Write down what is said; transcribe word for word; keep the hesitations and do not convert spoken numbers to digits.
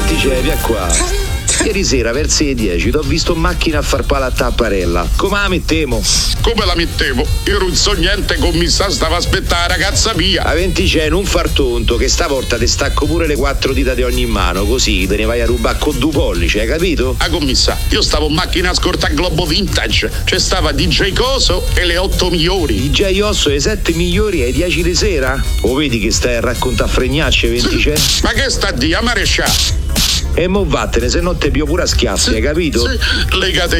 ventice, via qua. Ieri sera verso le dieci t'ho visto in macchina a far pala a tapparella. Come la mettevo? Come la mettevo? Io non so niente, commissario, stava aspettando la ragazza mia. A ventice non far tonto, che stavolta ti stacco pure le quattro dita di ogni mano, così te ne vai a rubare con due pollici, hai capito? Ah, commissario, io stavo in macchina a scorta Globo Vintage, c'è stava D J Coso e le otto migliori. D J Osso e sette migliori ai dieci di sera? O vedi che stai a raccontare fregnacce, ventice? Ma che sta a dire, marescià? E mo vattene, se no te pio pure a schiaffi, hai capito? Sì, legate